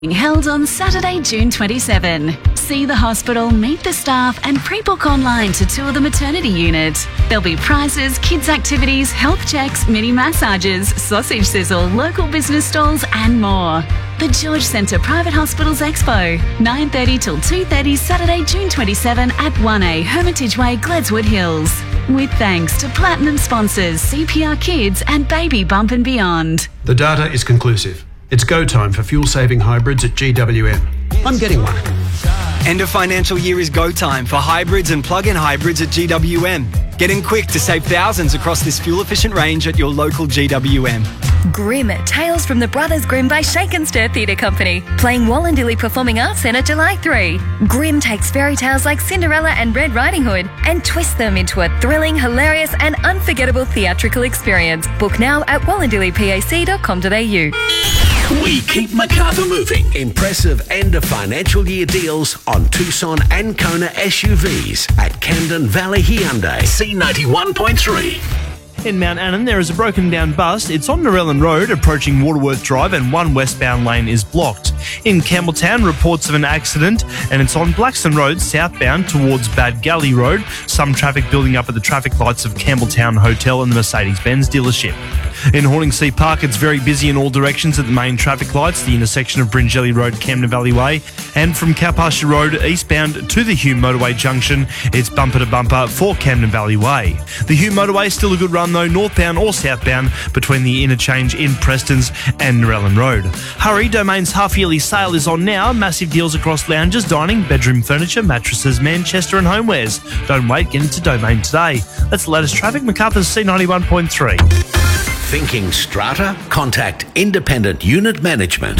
Held on Saturday, June 27. See the hospital, meet the staff and pre-book online to tour the maternity unit. There'll be prizes, kids activities, health checks, mini massages, sausage sizzle, local business stalls and more. The George Centre Private Hospitals Expo, 9:30 till 2:30 Saturday, June 27 at 1A Hermitage Way, Gledswood Hills. With thanks to Platinum sponsors CPR Kids and Baby Bump and Beyond. The data is conclusive. It's go time for fuel-saving hybrids at GWM. I'm getting one. End of financial year is go time for hybrids and plug-in hybrids at GWM. Get in quick to save thousands across this fuel-efficient range at your local GWM. Grimm, Tales from the Brothers Grimm by Shake and Stir Theatre Company, playing Wallandilly Performing Arts Centre July 3. Grimm takes fairy tales like Cinderella and Red Riding Hood and twists them into a thrilling, hilarious and unforgettable theatrical experience. Book now at wallandillypac.com.au. We keep Macarthur moving. Impressive end of financial year deals on Tucson and Kona SUVs at Camden Valley Hyundai. C91.3. In Mount Annan, there is a broken down bus. It's on Narellan Road, approaching Waterworth Drive, and one westbound lane is blocked. In Campbelltown, reports of an accident, and it's on Blackstone Road, southbound towards Bad Galley Road. Some traffic building up at the traffic lights of Campbelltown Hotel and the Mercedes-Benz dealership. In Horningsea Park, it's very busy in all directions at the main traffic lights, the intersection of Bringelly Road, Camden Valley Way, and from Cowpasture Road eastbound to the Hume Motorway Junction, it's bumper to bumper for Camden Valley Way. The Hume Motorway is still a good run though, northbound or southbound between the interchange in Prestons and Narellan Road. Hurry, Domain's half-yearly sale is on now. Massive deals across lounges, dining, bedroom furniture, mattresses, Manchester and homewares. Don't wait, get into Domain today. That's the latest traffic. Macarthur's C91.3. Thinking strata? Contact Independent Unit Management.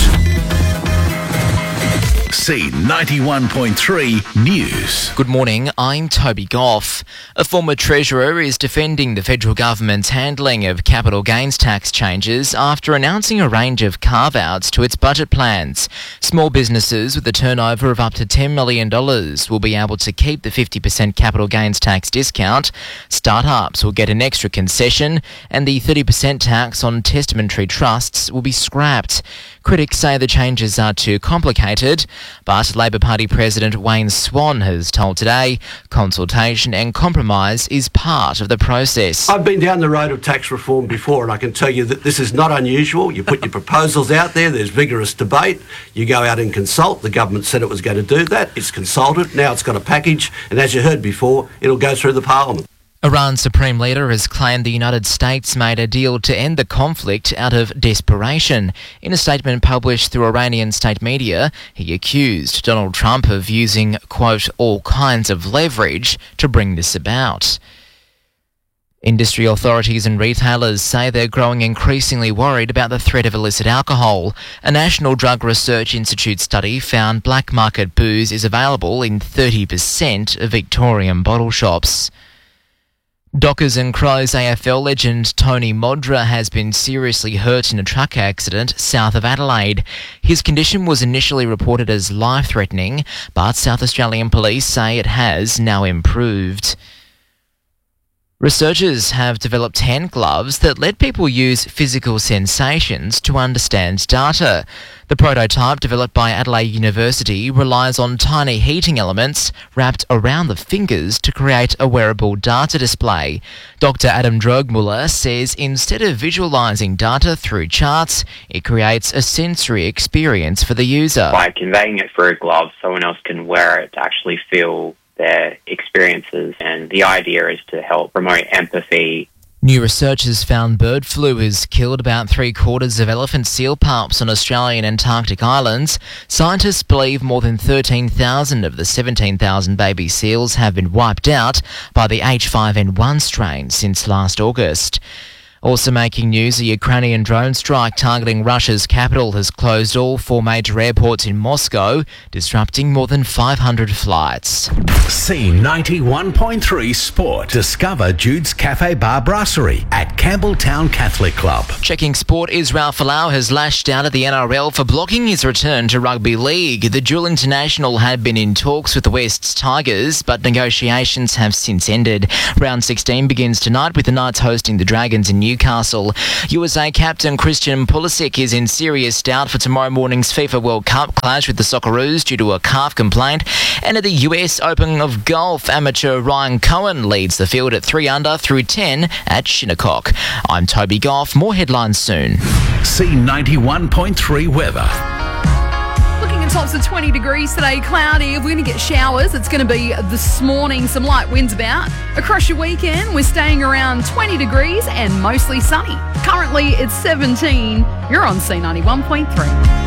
C91.3 News. Good morning, I'm Toby Goff. A former Treasurer is defending the federal government's handling of capital gains tax changes after announcing a range of carve-outs to its budget plans. Small businesses with a turnover of up to $10 million will be able to keep the 50% capital gains tax discount. Startups will get an extra concession, and the 30% tax on testamentary trusts will be scrapped. Critics say the changes are too complicated, but Labor Party President Wayne Swan has told Today consultation and compromise is part of the process. I've been down the road of tax reform before, and I can tell you that this is not unusual. You put your proposals out there, there's vigorous debate, you go out and consult. The government said it was going to do that, it's consulted, now it's got a package, and as you heard before, it'll go through the Parliament. Iran's Supreme Leader has claimed the United States made a deal to end the conflict out of desperation. In a statement published through Iranian state media, he accused Donald Trump of using, quote, all kinds of leverage to bring this about. Industry authorities and retailers say they're growing increasingly worried about the threat of illicit alcohol. A National Drug Research Institute study found black market booze is available in 30% of Victorian bottle shops. Dockers and Crows AFL legend Tony Modra has been seriously hurt in a truck accident south of Adelaide. His condition was initially reported as life-threatening, but South Australian police say it has now improved. Researchers have developed hand gloves that let people use physical sensations to understand data. The prototype, developed by Adelaide University, relies on tiny heating elements wrapped around the fingers to create a wearable data display. Dr. Adam Drogmuller says instead of visualising data through charts, it creates a sensory experience for the user. By conveying it through a glove, someone else can wear it to actually feel their experiences, and the idea is to help promote empathy. New researchers found bird flu has killed about 3/4 of elephant seal pups on Australian and Antarctic islands. Scientists believe more than 13,000 of the 17,000 baby seals have been wiped out by the H5N1 strain since last August. Also making news, a Ukrainian drone strike targeting Russia's capital has closed all 4 major airports in Moscow, disrupting more than 500 flights. C91.3 Sport. Discover Jude's Cafe Bar Brasserie at Campbelltown Catholic Club. Checking sport, Israel Folau has lashed out at the NRL for blocking his return to rugby league. The dual international had been in talks with the West's Tigers, but negotiations have since ended. Round 16 begins tonight with the Knights hosting the Dragons in Newcastle. USA captain Christian Pulisic is in serious doubt for tomorrow morning's FIFA World Cup clash with the Socceroos due to a calf complaint. And at the US Open of Golf, amateur Ryan Cohen leads the field at 3 under through 10 at Shinnecock. I'm Toby Goff. More headlines soon. C91.3 weather. Looking at tops of 20 degrees today, cloudy. We're going to get showers. It's going to be this morning, some light winds about. Across your weekend, we're staying around 20 degrees and mostly sunny. Currently, it's 17. You're on C91.3.